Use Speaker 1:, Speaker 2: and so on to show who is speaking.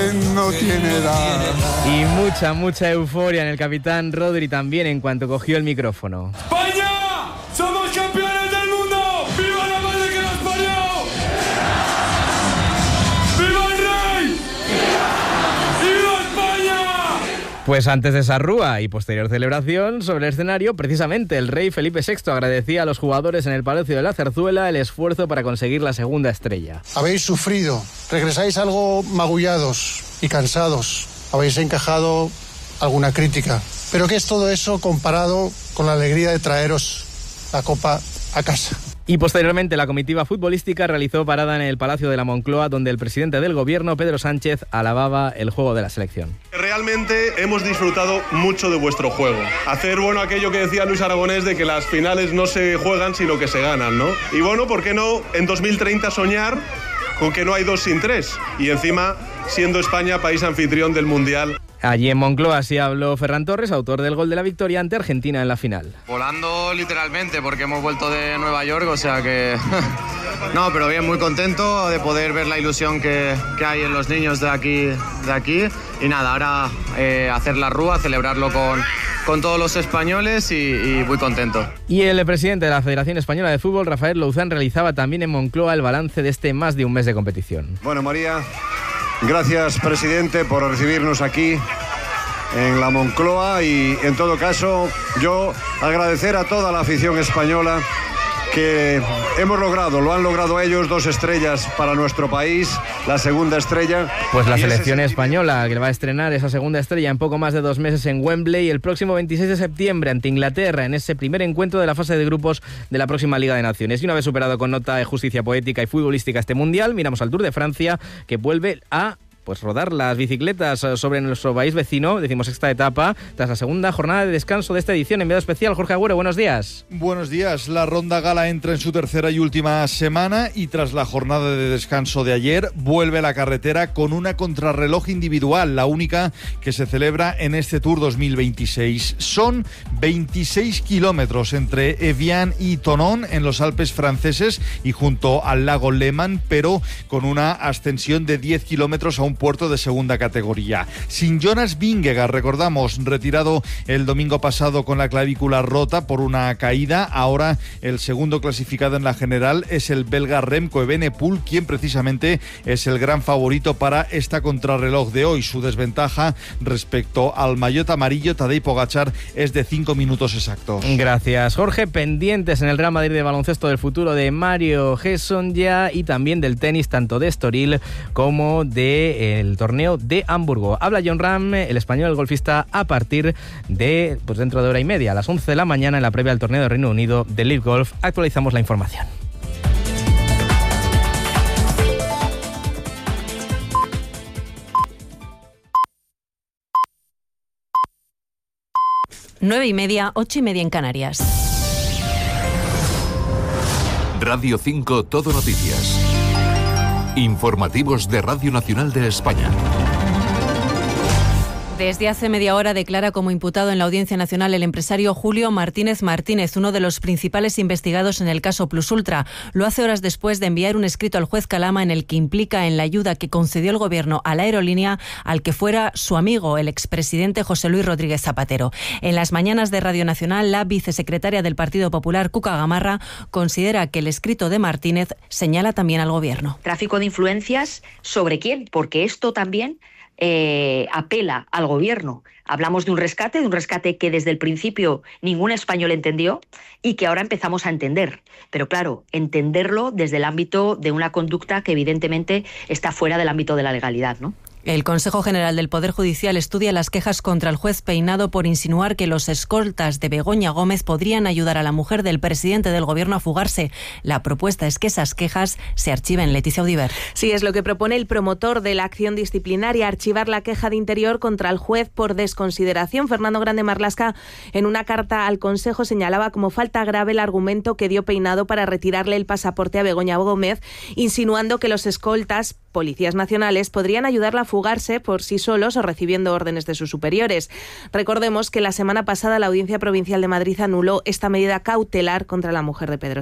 Speaker 1: No tiene edad.
Speaker 2: Y mucha euforia en el capitán Rodri también en cuanto cogió el micrófono.
Speaker 3: ¡España! ¡Somos campeones del mundo! ¡Viva la madre que nos parió! ¡Viva el rey! ¡Viva España!
Speaker 2: Pues antes de esa rúa y posterior celebración, sobre el escenario, precisamente el rey Felipe VI agradecía a los jugadores en el Palacio de la Zarzuela el esfuerzo para conseguir la segunda estrella.
Speaker 4: Habéis sufrido, regresáis algo magullados y cansados, habéis encajado alguna crítica. Pero ¿qué es todo eso comparado con la alegría de traeros la copa a casa?
Speaker 2: Y posteriormente la comitiva futbolística realizó parada en el Palacio de la Moncloa, donde el presidente del gobierno, Pedro Sánchez, alababa el juego de la selección.
Speaker 5: Realmente hemos disfrutado mucho de vuestro juego. Hacer bueno aquello que decía Luis Aragonés de que las finales no se juegan sino que se ganan, ¿no? Y bueno, ¿por qué no en 2030 soñar con que no hay 2 sin 3? Y encima siendo España país anfitrión del Mundial.
Speaker 2: Allí en Moncloa así habló Ferran Torres, autor del gol de la victoria ante Argentina en la final.
Speaker 6: Volando literalmente porque hemos vuelto de Nueva York, o sea que... No, pero bien, muy contento de poder ver la ilusión que hay en los niños de aquí. Y nada, ahora hacer la rúa, celebrarlo con todos los españoles y muy contento.
Speaker 2: Y el presidente de la Federación Española de Fútbol, Rafael Louzán, realizaba también en Moncloa el balance de este más de un mes de competición.
Speaker 7: Bueno, María, gracias, presidente, por recibirnos aquí en la Moncloa y, en todo caso, yo agradecer a toda la afición española que lo han logrado ellos, 2 estrellas para nuestro país, la segunda estrella.
Speaker 2: Pues la selección española que va a estrenar esa segunda estrella en poco más de 2 meses en Wembley el próximo 26 de septiembre ante Inglaterra en ese primer encuentro de la fase de grupos de la próxima Liga de Naciones. Y una vez superado con nota de justicia poética y futbolística este mundial, miramos al Tour de Francia, que vuelve a rodar las bicicletas sobre nuestro país vecino, 16ª etapa, tras la segunda jornada de descanso de esta edición. Enviado especial, Jorge Agüero, buenos días.
Speaker 8: Buenos días. La Ronda Gala entra en su tercera y última semana y tras la jornada de descanso de ayer, vuelve a la carretera con una contrarreloj individual, la única que se celebra en este Tour 2026. Son 26 kilómetros entre Evian y Thonon en los Alpes franceses y junto al lago Léman, pero con una ascensión de 10 kilómetros a un puerto de segunda categoría. Sin Jonas Vingegaard, recordamos, retirado el domingo pasado con la clavícula rota por una caída, ahora el segundo clasificado en la general es el belga Remco Evenepoel, quien precisamente es el gran favorito para esta contrarreloj de hoy. Su desventaja respecto al maillot amarillo Tadej Pogačar es de 5 minutos exactos.
Speaker 2: Gracias, Jorge. Pendientes en el Real Madrid de baloncesto del futuro de Mario Hezonja y también del tenis, tanto de Estoril como de el torneo de Hamburgo. Habla Jon Rahm, el español, el golfista, a partir de dentro de hora y media, a las 11 de la mañana, en la previa del torneo de Reino Unido de Live Golf. Actualizamos la información.
Speaker 9: Nueve y media, 8:30 en Canarias.
Speaker 10: Radio 5 Todo Noticias. Informativos de Radio Nacional de España.
Speaker 9: Desde hace media hora declara como imputado en la Audiencia Nacional el empresario Julio Martínez Martínez, uno de los principales investigados en el caso Plus Ultra. Lo hace horas después de enviar un escrito al juez Calama en el que implica en la ayuda que concedió el gobierno a la aerolínea al que fuera su amigo, el expresidente José Luis Rodríguez Zapatero. En las mañanas de Radio Nacional, la vicesecretaria del Partido Popular, Cuca Gamarra, considera que el escrito de Martínez señala también al gobierno.
Speaker 11: Tráfico de influencias, ¿sobre quién? Porque esto también apela al gobierno. Hablamos de un rescate que desde el principio ningún español entendió y que ahora empezamos a entender. Pero claro, entenderlo desde el ámbito de una conducta que evidentemente está fuera del ámbito de la legalidad, ¿no?
Speaker 9: El Consejo General del Poder Judicial estudia las quejas contra el juez Peinado por insinuar que los escoltas de Begoña Gómez podrían ayudar a la mujer del presidente del gobierno a fugarse. La propuesta es que esas quejas se archiven. Leticia Audiver.
Speaker 12: Sí, es lo que propone el promotor de la acción disciplinaria, archivar la queja de Interior contra el juez por desconsideración. Fernando Grande Marlaska, en una carta al Consejo, señalaba como falta grave el argumento que dio Peinado para retirarle el pasaporte a Begoña Gómez, insinuando que los escoltas, policías nacionales, podrían ayudarla a fugarse por sí solos o recibiendo órdenes de sus superiores. Recordemos que la semana pasada la Audiencia Provincial de Madrid anuló esta medida cautelar contra la mujer de Pedro